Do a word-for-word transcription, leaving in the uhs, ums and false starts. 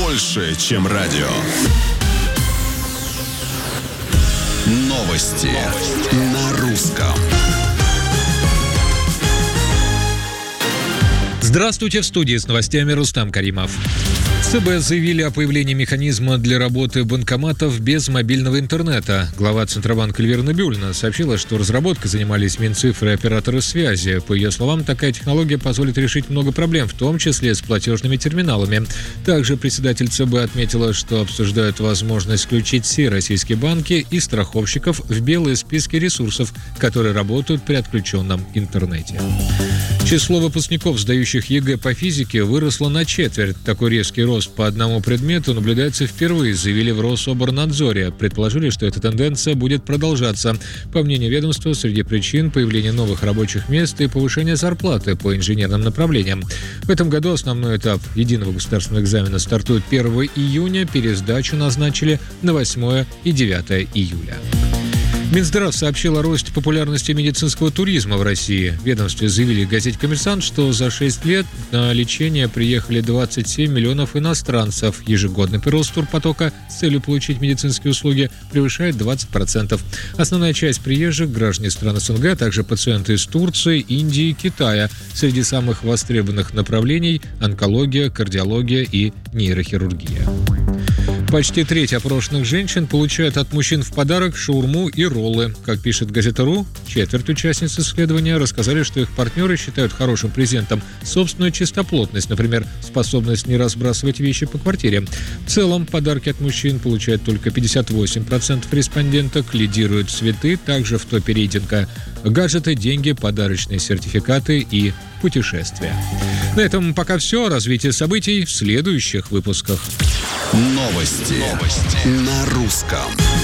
больше, чем радио. Новости на русском. Здравствуйте, в студии с новостями Рустам Каримов. ЦБ заявили о появлении механизма для работы банкоматов без мобильного интернета. Глава Центробанка Эльвира Набиуллина сообщила, что разработкой занимались Минцифры и операторы связи. По ее словам, такая технология позволит решить много проблем, в том числе с платежными терминалами. Также председатель ЦБ отметила, что обсуждают возможность включить все российские банки и страховщиков в белые списки ресурсов, которые работают при отключенном интернете. Число выпускников, сдающих ЕГЭ по физике, выросло на четверть. Такой резкий рост по одному предмету наблюдается впервые, заявили в Рособорнадзоре. Предположили, что эта тенденция будет продолжаться. По мнению ведомства, среди причин появление новых рабочих мест и повышение зарплаты по инженерным направлениям. В этом году основной этап единого государственного экзамена стартует первого июня, пересдачу назначили на восьмое и девятое июля. Минздрав сообщил о росте популярности медицинского туризма в России. В ведомстве заявили в газете «Коммерсант», что за шесть лет на лечение приехали двадцать семь миллионов иностранцев. Ежегодный прирост турпотока с целью получить медицинские услуги превышает двадцать процентов. Основная часть приезжих – граждане стран СНГ, а также пациенты из Турции, Индии и Китая. Среди самых востребованных направлений – онкология, кардиология и нейрохирургия. Почти треть опрошенных женщин получают от мужчин в подарок шаурму и роллы. Как пишет газета «Ру», четверть участниц исследования рассказали, что их партнеры считают хорошим презентом собственную чистоплотность, например, способность не разбрасывать вещи по квартире. В целом, подарки от мужчин получают только пятьдесят восемь процентов респонденток, лидируют цветы, также в топе рейтинга гаджеты, деньги, подарочные сертификаты и путешествия. На этом пока все. Развитие событий в следующих выпусках. Новости, Новости. на русском.